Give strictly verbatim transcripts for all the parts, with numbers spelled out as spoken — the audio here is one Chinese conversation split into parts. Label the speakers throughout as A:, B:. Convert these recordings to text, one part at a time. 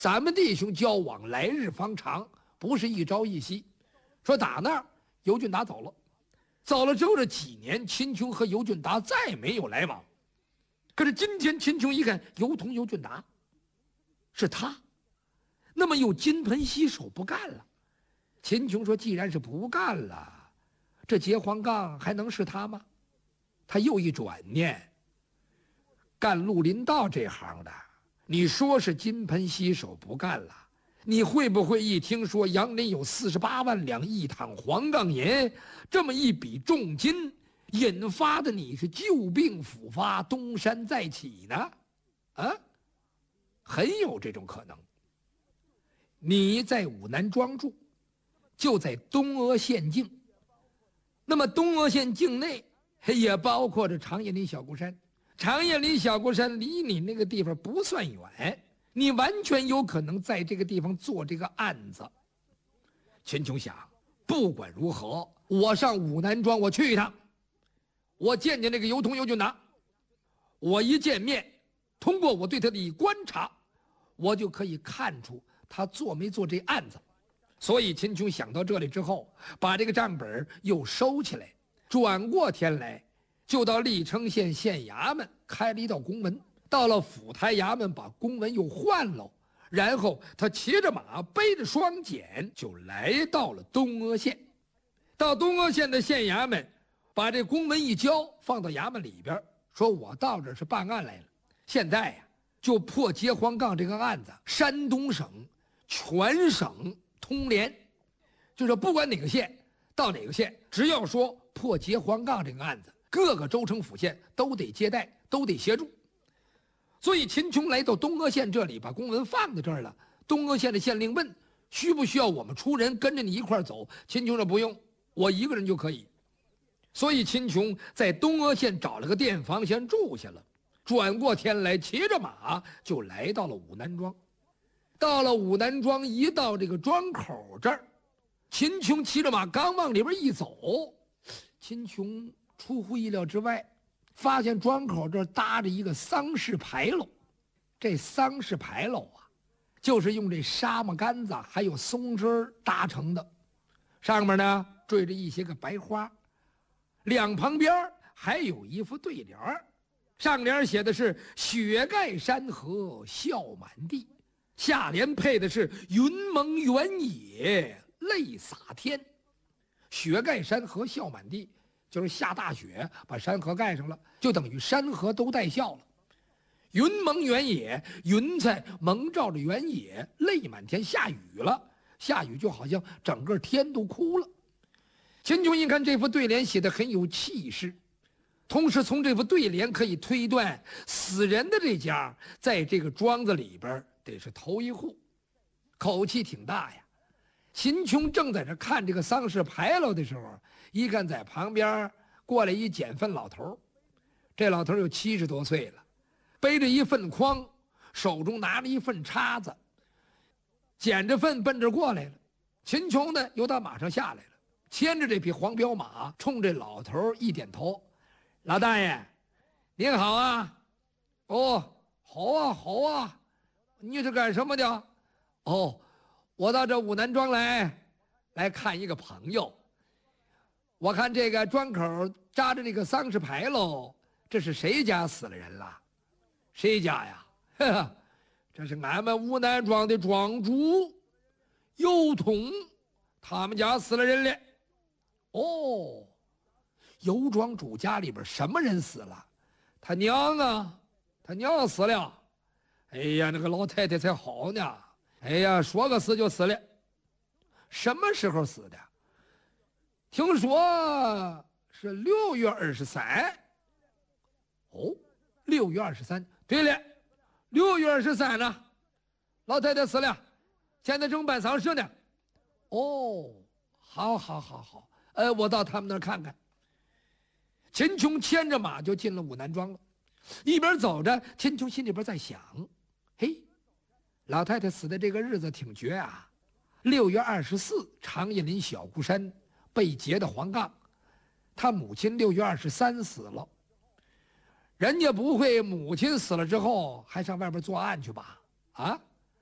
A: 咱们弟兄交往来日方长，不是一朝一夕。说打那儿尤俊达走了，走了之后这几年，秦琼和尤俊达再没有来往。可是今天秦琼一看尤同、尤俊达是他，那么又金盆洗手不干了。秦琼说既然是不干了，这结黄杠还能是他吗？他又一转念，干绿林道这行的，你说是金盆洗手不干了，你会不会一听说杨林有四十八万两一躺黄杠银，这么一笔重金，引发的你是旧病复发，东山再起呢？啊，很有这种可能。你在武南庄住，就在东阿县境，那么东阿县境内也包括着长叶林小孤山。长叶林小孤山离你那个地方不算远，你完全有可能在这个地方做这个案子。秦琼想，不管如何，我上武南庄我去一趟，我见见那个尤同、尤俊达，我一见面，通过我对他的一观察，我就可以看出他做没做这案子。所以秦琼想到这里之后，把这个账本又收起来，转过天来就到历城县县衙门开了一道公文，到了府台衙门把公文又换了，然后他骑着马背着双锏就来到了东阿县。到东阿县的县衙门，把这公文一交，放到衙门里边，说我到这是办案来了，现在呀就破结黄杠这个案子，山东省全省通联，就是不管哪个县到哪个县，只要说破结黄杠这个案子，各个州城府县都得接待，都得协助。所以秦琼来到东阿县这里，把公文放在这儿了。东阿县的县令问需不需要我们出人跟着你一块儿走，秦琼说不用，我一个人就可以。所以秦琼在东阿县找了个店房先住下了，转过天来骑着马就来到了武南庄。到了武南庄，一到这个庄口这儿，秦琼骑着马刚往里边一走，秦琼出乎意料之外，发现庄口这儿搭着一个丧事牌楼。这丧事牌楼啊，就是用这沙漠杆子还有松枝搭成的，上面呢缀着一些个白花，两旁边还有一副对联，上联写的是雪盖山河笑满地，下联配的是云蒙原野泪洒天。雪盖山河笑满地，就是下大雪把山河盖上了，就等于山河都带笑了。云蒙原野，云彩蒙罩着原野，泪满天，下雨了，下雨就好像整个天都哭了。秦琼一看这副对联写得很有气势，同时从这副对联可以推断死人的这家在这个庄子里边得是头一户，口气挺大呀。秦琼正在这看这个丧事牌楼的时候，一看在旁边过来一捡粪老头，这老头有七十多岁了，背着一粪筐，手中拿着一粪叉子，捡着粪奔着过来了。秦琼呢由他马上下来了，牵着这匹黄骠马，冲这老头一点头：“老大爷，您好啊。”“哦，好啊，好啊。你是干什么的？”“哦，我到这武南庄来，来看一个朋友。我看这个庄口扎着这个丧事牌楼，这是谁家死了人了？”“谁家呀？呵呵，这是俺们武南庄的庄主尤同，他们家死了人了。”“哦，尤庄主家里边什么人死了？”“他娘啊，他娘死了。”“哎呀，那个老太太才好呢。哎呀，说个死就死了。”“什么时候死的？”“听说是六月二十三。”“哦，六月二十三。对了，六月二十三呢，老太太死了，现在正办丧事呢。”“哦，好好好好，呃，我到他们那儿看看。”秦琼牵着马就进了武南庄了，一边走着，秦琼心里边在想：嘿，老太太死的这个日子挺绝啊，六月二十四，长叶林小孤山被劫的黄杠，他母亲六月二十三死了。人家不会母亲死了之后还上外边作案去吧？啊，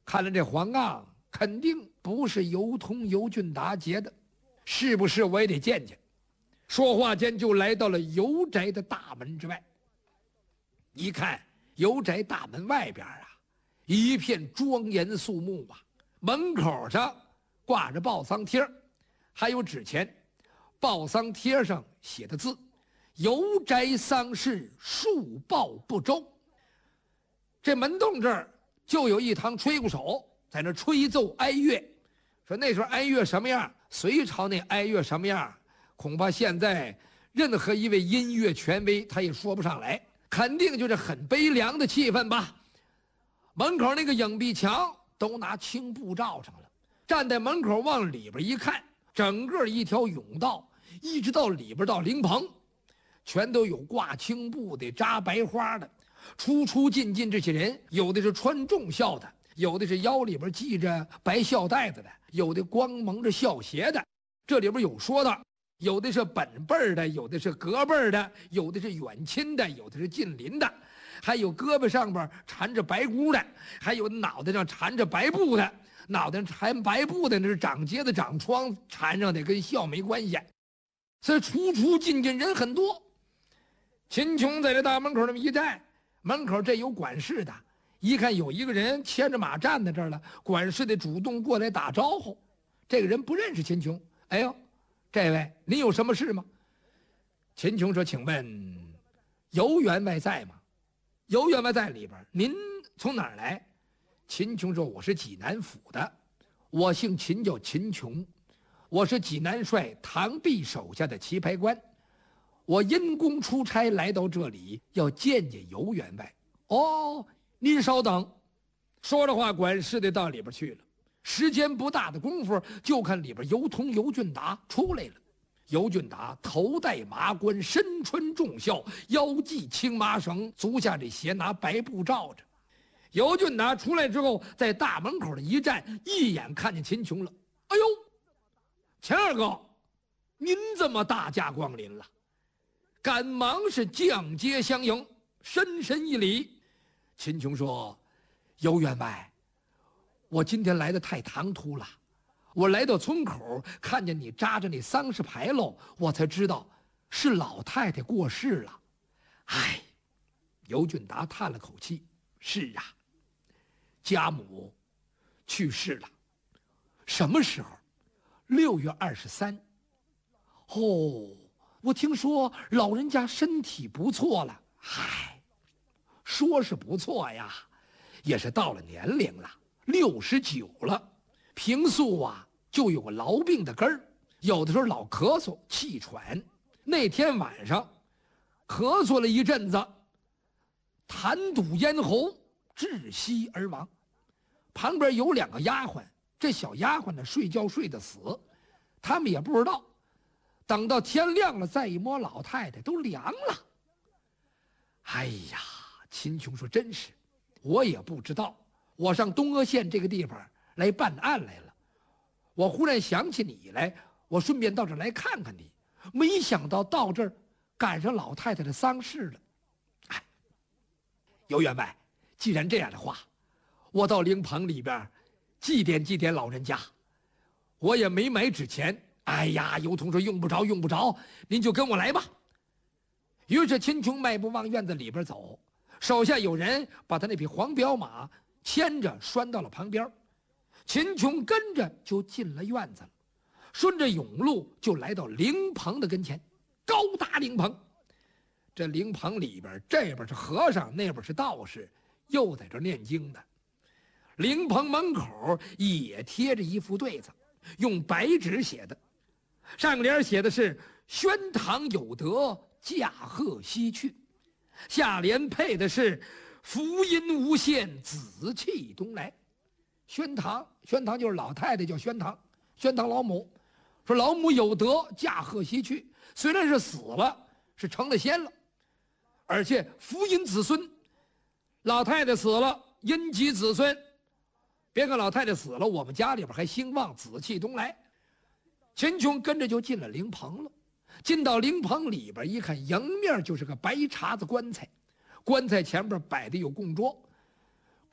A: 看来这黄杠肯定不是尤通、尤俊达结的，是不是我也得见见。说话间就来到了尤宅的大门之外。一看尤宅大门外边啊，一片庄严肃穆啊，门口上挂着报丧贴，还有纸钱。报丧贴上写的字：尤宅丧事恕报不周。这门洞这儿就有一堂吹鼓手在那吹奏哀乐，说那时候哀乐什么样，隋朝那哀乐什么样，恐怕现在任何一位音乐权威他也说不上来，肯定就是很悲凉的气氛吧。门口那个影壁墙都拿青布罩上了，站在门口往里边一看，整个一条甬道一直到里边到灵棚，全都有挂青布的、扎白花的，出出进进这些人，有的是穿重孝的，有的是腰里边系着白孝带子的，有的光蒙着孝鞋的。这里边有说的，有的是本辈儿的，有的是隔辈儿的，有的是远亲的，有的是近邻的，还有胳膊上边缠着白箍的，还有脑袋上缠着白布的。脑袋缠白布的那是长疖子长疮缠上的，跟孝没关系。所以出出进进人很多。秦琼在这大门口那么一站，门口这有管事的，一看有一个人牵着马站在这儿了，管事的主动过来打招呼。这个人不认识秦琼，哎呦，这位您有什么事吗？秦琼说：“请问尤员外在吗？”尤员外在里边。您从哪儿来？秦琼说：“我是济南府的，我姓秦，叫秦琼，我是济南帅唐弼手下的棋牌官，我因公出差来到这里，要见见尤员外。”哦，您稍等。说着话，管事的到里边去了。时间不大的功夫，就看里边尤通、尤俊达出来了。尤俊达头戴麻冠，身穿重孝，腰系青麻绳，足下这鞋拿白布罩着。尤俊达出来之后，在大门口的一站，一眼看见秦琼了。哎呦，秦二哥，您这么大驾光临了，赶忙是降阶相迎，深深一礼。秦琼说：“尤员外，我今天来的太唐突了，我来到村口看见你扎着那丧事牌楼，我才知道是老太太过世了。”哎，尤俊达叹了口气：“是啊，家母去世了。什么时候？六月二十三。哦，我听说老人家身体不错了。嗨，说是不错呀，也是到了年龄了，六十九了。平素啊就有个痨病的根儿，有的时候老咳嗽气喘。那天晚上咳嗽了一阵子，痰堵咽喉，窒息而亡。旁边有两个丫鬟，这小丫鬟呢睡觉睡得死，他们也不知道。等到天亮了再一摸，老太太都凉了。哎呀，秦琼说：“真是，我也不知道。我上东阿县这个地方来办案来了，我忽然想起你来，我顺便到这儿来看看你。没想到到这儿赶上老太太的丧事了。哎，尤员外，既然这样的话，我到灵棚里边祭奠祭奠老人家。我也没买纸钱。哎呀，尤通说用不着用不着，您就跟我来吧。”于是秦琼迈步往院子里边走，手下有人把他那匹黄骠马牵着拴到了旁边。秦琼跟着就进了院子了，顺着甬路就来到灵棚的跟前。高大灵棚，这灵棚里边这边是和尚，那边是道士，又在这念经呢。灵棚门口也贴着一副对子，用白纸写的，上联写的是“宣堂有德，驾鹤西去”，下联配的是“福音无限，紫气东来”。宣堂，宣堂就是老太太叫宣堂，宣堂老母说老母有德，驾鹤西去，虽然是死了，是成了仙了，而且福荫子孙。老太太死了，荫及子孙。别看老太太死了，我们家里边还兴旺，紫气东来。秦琼跟着就进了灵棚了。进到灵棚里边一看，迎面就是个白碴子棺材，棺材前边摆的有供桌，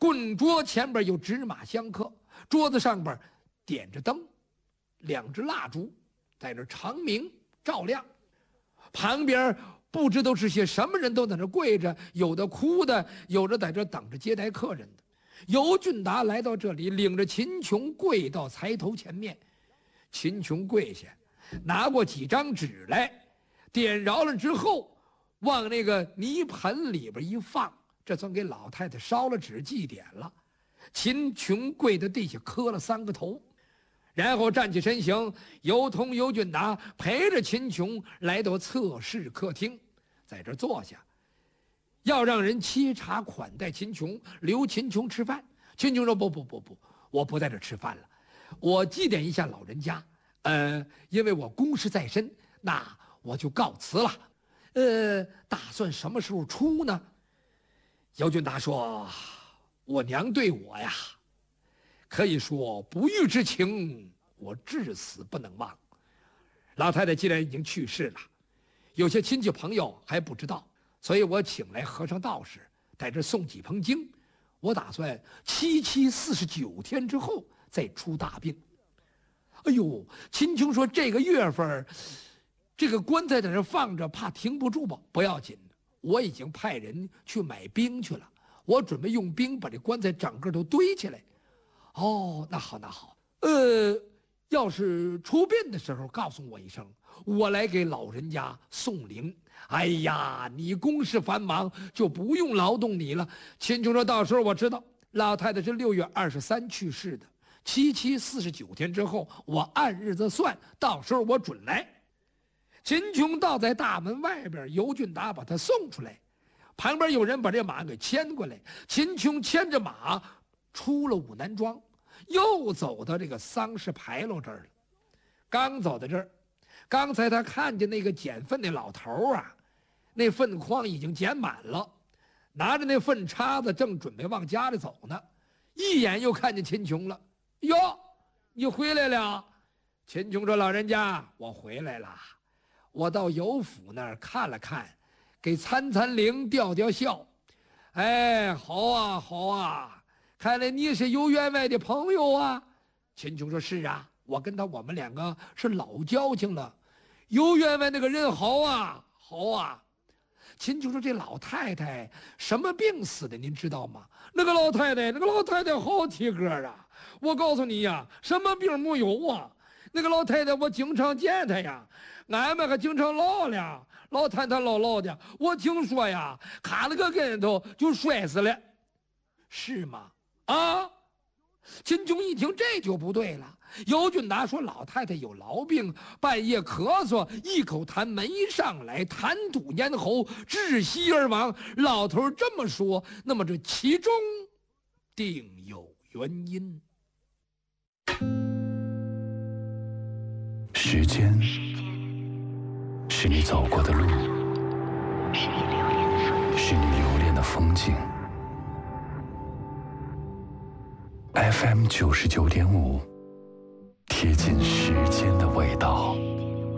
A: 棍桌前边有纸马香客，桌子上边点着灯，两只蜡烛在那长明照亮，旁边不知都是些什么人，都在那跪着，有的哭的，有的在这等着接待客人的。尤俊达来到这里，领着秦琼跪到柴头前面。秦琼跪下，拿过几张纸来，点着了之后，往那个泥盆里边一放，这算给老太太烧了纸祭典了。秦琼跪在地下磕了三个头，然后站起身形，尤通、尤俊达陪着秦琼来到侧室客厅，在这坐下，要让人沏茶款待秦琼，留秦琼吃饭。秦琼说：“不不不不，我不在这吃饭了，我祭奠一下老人家。呃，因为我公事在身，那我就告辞了。呃，打算什么时候出呢？”尤俊达说：“我娘对我呀，可以说不育之情，我至死不能忘。老太太既然已经去世了，有些亲戚朋友还不知道，所以我请来和尚道士，在这诵几棚经。我打算七七四十九天之后再出大殡。”哎呦，秦琼说：“这个月份，这个棺材在这放着，怕停不住吧？不要紧，我已经派人去买冰去了，我准备用冰把这棺材整个都堆起来。”哦，那好，那好。呃，要是出殡的时候告诉我一声，我来给老人家送灵。哎呀，你公事繁忙，就不用劳动你了。秦琼说：“到时候我知道，老太太是六月二十三去世的，七七四十九天之后，我按日子算，到时候我准来。”秦琼倒在大门外边，尤俊达把他送出来，旁边有人把这马给牵过来。秦琼牵着马出了武南庄，又走到这个丧事牌楼这儿了。刚走到这儿，刚才他看见那个捡粪的老头啊，那粪筐已经捡满了，拿着那粪叉子正准备往家里走呢，一眼又看见秦琼了。“哟，你回来了？”秦琼说：“老人家，我回来了，我到尤府那儿看了看，给参参灵吊吊孝。哎，好啊好啊，看来你是尤员外的朋友啊。”秦琼说：“是啊，我跟他我们两个是老交情了。尤员外那个人好啊好啊。”秦琼说：“这老太太什么病死的您知道吗？”“那个老太太那个老太太好体格啊，我告诉你呀，什么病没有啊。那个老太太我经常见她呀，俺们还经常唠了，老谈谈唠唠的。我听说呀，卡了个跟头就摔死了。”“是吗？”“啊。”秦琼一听这就不对了。尤俊达说：“老太太有痨病，半夜咳嗽，一口痰没上来，痰堵咽喉，窒息而亡。老头这么说，那么这其中定有原因。”
B: 时间是你走过的路，是你留恋的风景。F M 九十九点五，贴近时间的味道。